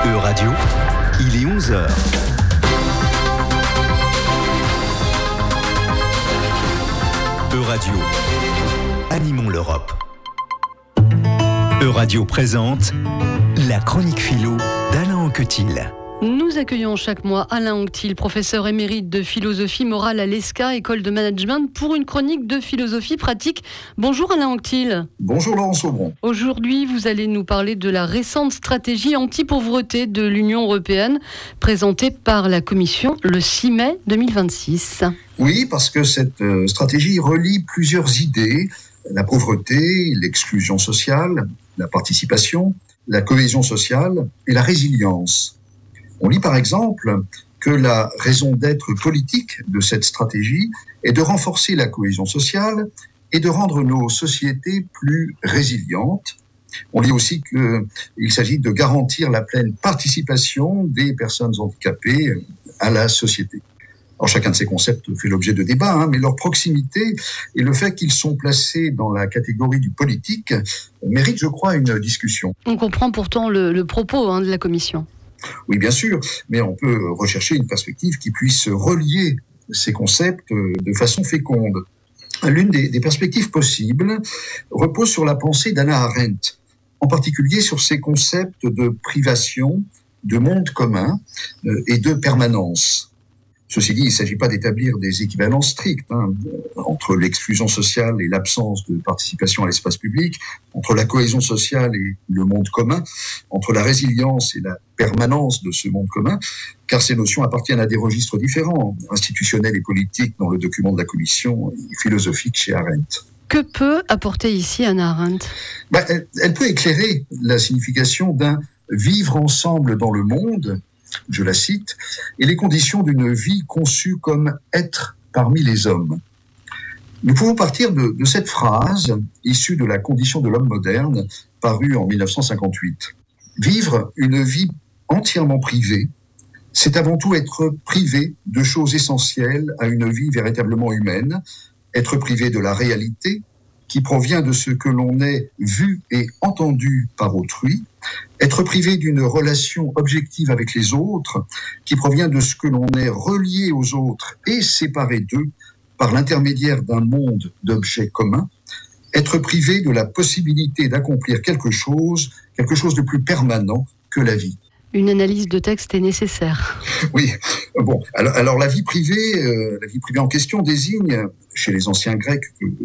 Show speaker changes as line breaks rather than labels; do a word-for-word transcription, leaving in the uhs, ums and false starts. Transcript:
E-Radio, il est onze heures. E-Radio, animons l'Europe. E-Radio présente la chronique philo d'Alain Anquetil.
Nous accueillons chaque mois Alain Anquetil, professeur émérite de philosophie morale à l'E S C A, école de management, pour une chronique de philosophie pratique. Bonjour Alain Anquetil.
Bonjour Laurence Aubron.
Aujourd'hui, vous allez nous parler de la récente stratégie anti-pauvreté de l'Union européenne, présentée par la Commission le six mai deux mille vingt-six.
Oui, parce que cette euh, stratégie relie plusieurs idées, la pauvreté, l'exclusion sociale, la participation, la cohésion sociale et la résilience. On lit par exemple que la raison d'être politique de cette stratégie est de renforcer la cohésion sociale et de rendre nos sociétés plus résilientes. On lit aussi qu'il s'agit de garantir la pleine participation des personnes handicapées à la société. Alors chacun de ces concepts fait l'objet de débats, hein, mais leur proximité et le fait qu'ils sont placés dans la catégorie du politique méritent, je crois, une discussion.
On comprend pourtant le, le propos hein, de la Commission.
Oui, bien sûr, mais on peut rechercher une perspective qui puisse relier ces concepts de façon féconde. L'une des, des perspectives possibles repose sur la pensée d'Hannah Arendt, en particulier sur ces concepts de privation, de monde commun et de permanence. Ceci dit, il ne s'agit pas d'établir des équivalences strictes hein, entre l'exclusion sociale et l'absence de participation à l'espace public, entre la cohésion sociale et le monde commun, entre la résilience et la permanence de ce monde commun, car ces notions appartiennent à des registres différents, institutionnels et politiques dans le document de la Commission et philosophique chez Arendt.
Que peut apporter ici Hannah Arendt ?
Ben, elle, elle peut éclairer la signification d'un vivre ensemble dans le monde, je la cite, et les conditions d'une vie conçue comme être parmi les hommes. Nous pouvons partir de, de cette phrase, issue de la condition de l'homme moderne, parue en dix-neuf cent cinquante-huit. Vivre une vie entièrement privée, c'est avant tout être privé de choses essentielles à une vie véritablement humaine, être privé de la réalité, qui provient de ce que l'on est vu et entendu par autrui, être privé d'une relation objective avec les autres, qui provient de ce que l'on est relié aux autres et séparé d'eux par l'intermédiaire d'un monde d'objets communs, être privé de la possibilité d'accomplir quelque chose, quelque chose de plus permanent que la vie.
Une analyse de texte est nécessaire.
Oui, bon, alors, alors la vie privée, euh, la vie privée en question désigne, chez les anciens Grecs, que